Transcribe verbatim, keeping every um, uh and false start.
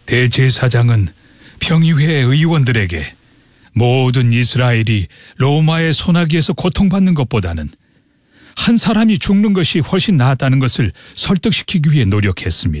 대제사장은 평의회 의원들에게 모든 이스라엘이 로마의 손아귀에서 고통받는 것보다는 한 사람이 죽는 것이 훨씬 낫다는 것을 설득시키기 위해 노력했습니다.